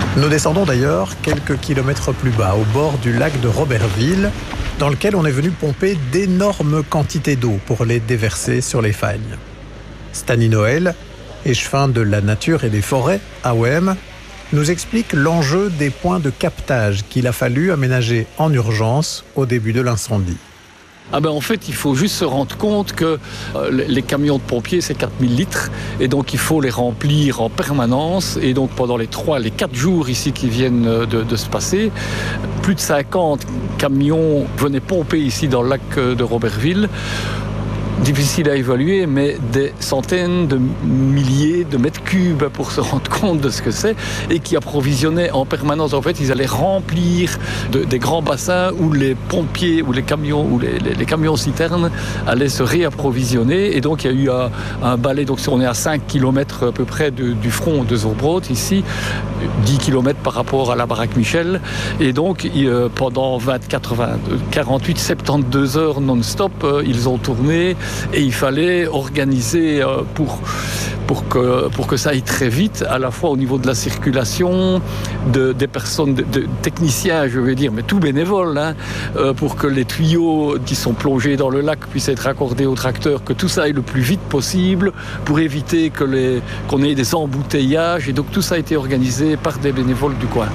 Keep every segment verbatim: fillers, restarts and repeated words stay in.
Nous descendons d'ailleurs quelques kilomètres plus bas, au bord du lac de Robertville, dans lequel on est venu pomper d'énormes quantités d'eau pour les déverser sur les fagnes. Stany Noël, échevin de la nature et des forêts à O M, nous explique l'enjeu des points de captage qu'il a fallu aménager en urgence au début de l'incendie. Ah ben en fait, il faut juste se rendre compte que euh, les camions de pompiers, c'est quatre mille litres. Et donc, il faut les remplir en permanence. Et donc, pendant les trois, les quatre jours ici qui viennent de, de se passer, plus de cinquante camions venaient pomper ici dans le lac de Robertville. Difficile à évaluer, mais des centaines de milliers de mètres cubes pour se rendre compte de ce que c'est, et qui approvisionnaient en permanence. En fait, ils allaient remplir de, des grands bassins où les pompiers, ou les camions, ou les, les, les camions citernes allaient se réapprovisionner. Et donc, il y a eu un, un balai. Donc, on est à cinq kilomètres à peu près de, du front de Zurbrot, ici, dix kilomètres par rapport à la baraque Michel. Et donc, il, pendant vingt-quatre, vingt, quarante-huit, soixante-douze heures non-stop, ils ont tourné. Et il fallait organiser pour, pour, que, pour que ça aille très vite, à la fois au niveau de la circulation, de, des personnes, de, de techniciens, je veux dire, mais tout bénévoles, hein, pour que les tuyaux qui sont plongés dans le lac puissent être raccordés au tracteur, que tout ça aille le plus vite possible, pour éviter que les, qu'on ait des embouteillages. Et donc tout ça a été organisé par des bénévoles du coin.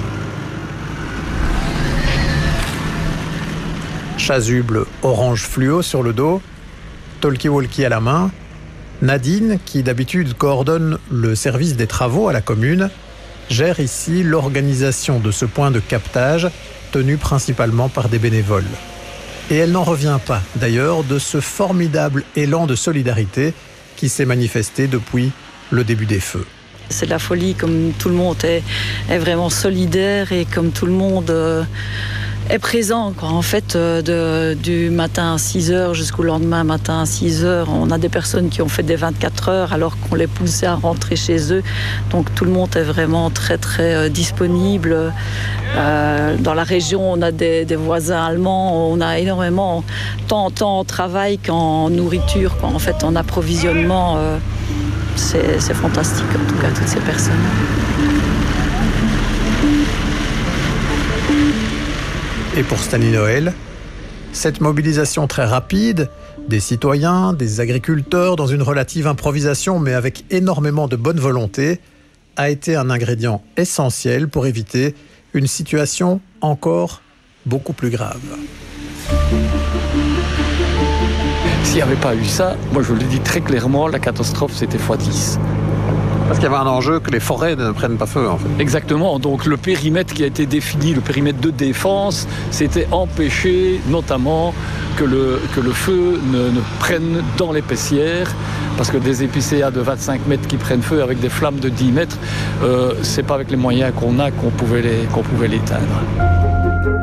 Chasuble orange fluo sur le dos, talkie-walkie à la main, Nadine, qui d'habitude coordonne le service des travaux à la commune, gère ici l'organisation de ce point de captage tenu principalement par des bénévoles. Et elle n'en revient pas, d'ailleurs, de ce formidable élan de solidarité qui s'est manifesté depuis le début des feux. C'est de la folie, comme tout le monde est, est vraiment solidaire et comme tout le monde euh, est présent, quoi. En fait, euh, de, du matin à six heures jusqu'au lendemain matin à six heures, on a des personnes qui ont fait des vingt-quatre heures alors qu'on les poussait à rentrer chez eux. Donc tout le monde est vraiment très très euh, disponible. Euh, dans la région, on a des, des voisins allemands, on a énormément, tant, tant en travail qu'en nourriture, quoi. En fait, en approvisionnement. Euh, C'est, c'est fantastique, en tout cas, toutes ces personnes. Et pour Stany Noël, cette mobilisation très rapide des citoyens, des agriculteurs, dans une relative improvisation, mais avec énormément de bonne volonté, a été un ingrédient essentiel pour éviter une situation encore beaucoup plus grave. S'il n'y avait pas eu ça, moi je le dis très clairement, la catastrophe c'était fois dix. Parce qu'il y avait un enjeu que les forêts ne prennent pas feu, en fait. Exactement, donc le périmètre qui a été défini, le périmètre de défense, c'était empêcher notamment que le, que le feu ne, ne prenne dans l'épaissière, parce que des épicéas de vingt-cinq mètres qui prennent feu avec des flammes de dix mètres, euh, c'est pas avec les moyens qu'on a qu'on pouvait les, qu'on pouvait l'éteindre.